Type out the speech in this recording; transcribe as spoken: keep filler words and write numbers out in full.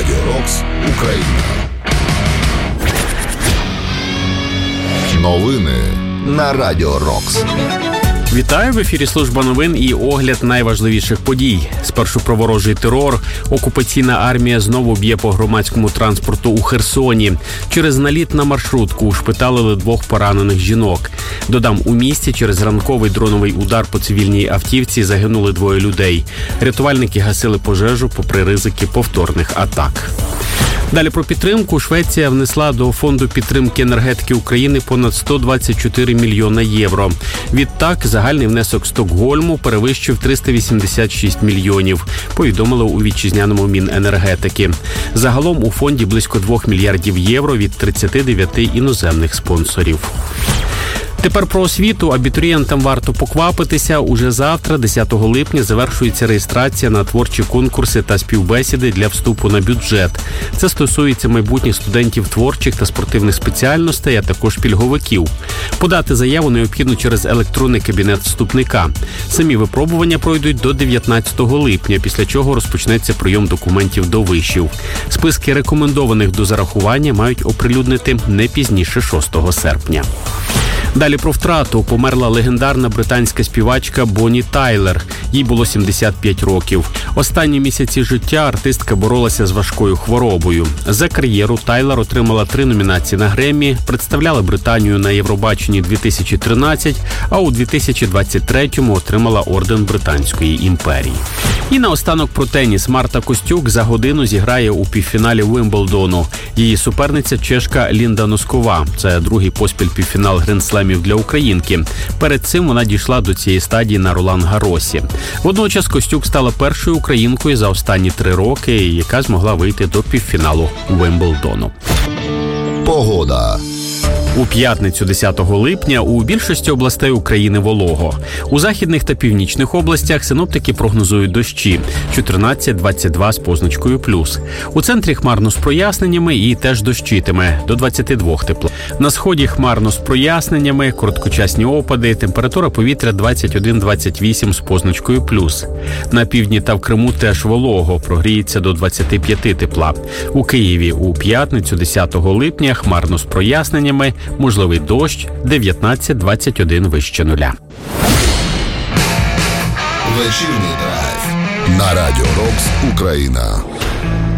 Радіо Рокс Україна. Новини на Радіо Рокс. Вітаю, в ефірі служба новин і огляд найважливіших подій. Спершу про ворожий терор. Окупаційна армія знову б'є по громадському транспорту у Херсоні. Через наліт на маршрутку ушпиталили двох поранених жінок. Додам, у місті через ранковий дроновий удар по цивільній автівці загинули двоє людей. Рятувальники гасили пожежу попри ризики повторних атак. Далі про підтримку. Швеція внесла до Фонду підтримки енергетики України понад сто двадцять чотири мільйона євро. Відтак, загальний внесок Стокгольму перевищив триста вісімдесят шість мільйонів, повідомили у вітчизняному Міненергетики. Загалом у фонді близько двох мільярдів євро від тридцяти дев'яти іноземних спонсорів. Тепер про освіту. Абітурієнтам варто поквапитися. Уже завтра, десятого липня, завершується реєстрація на творчі конкурси та співбесіди для вступу на бюджет. Це стосується майбутніх студентів творчих та спортивних спеціальностей, а також пільговиків. Подати заяву необхідно через електронний кабінет вступника. Самі випробування пройдуть до дев'ятнадцятого липня, після чого розпочнеться прийом документів до вишів. Списки рекомендованих до зарахування мають оприлюднити не пізніше шостого серпня. Далі про втрату. Померла легендарна британська співачка Бонні Тайлер. Їй було сімдесят п'ять років. Останні місяці життя артистка боролася з важкою хворобою. За кар'єру Тайлер отримала три номінації на Греммі, представляла Британію на Євробаченні дві тисячі тринадцять, а у дві тисячі двадцять третьому отримала орден Британської імперії. І наостанок про теніс. Марта Костюк за годину зіграє у півфіналі Вимблдону. Її суперниця чешка Лінда Носкова. Це другий поспіль півфінал гранд-слемів для українки. Перед цим вона дійшла до цієї стадії на Ролан-Гаросі. Водночас Костюк стала першою українкою за останні три роки, яка змогла вийти до півфіналу Вимблдону. Погода. У п'ятницю десятого липня у більшості областей України волого. У західних та північних областях синоптики прогнозують дощі – чотирнадцять двадцять два з позначкою плюс. У центрі хмарно з проясненнями і теж дощитиме – до двадцяти двох тепла. На сході хмарно з проясненнями, короткочасні опади, температура повітря двадцять один двадцять вісім з позначкою плюс. На півдні та в Криму теж волого, прогріється до двадцяти п'яти тепла. У Києві у п'ятницю десятого липня хмарно з проясненнями, можливий дощ, дев'ятнадцять двадцять один вище нуля. Вечірній драйв на Радіо Рокс Україна.